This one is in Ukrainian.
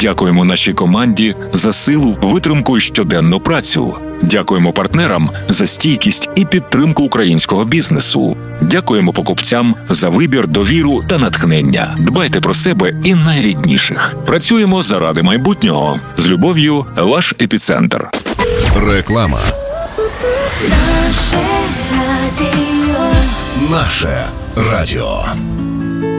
Дякуємо нашій команді за силу, витримку і щоденну працю. Дякуємо партнерам за стійкість і підтримку українського бізнесу. Дякуємо покупцям за вибір, довіру та натхнення. Дбайте про себе і найрідніших. Працюємо заради майбутнього. З любов'ю, ваш епіцентр. Реклама. Наше радіо. Наше радіо.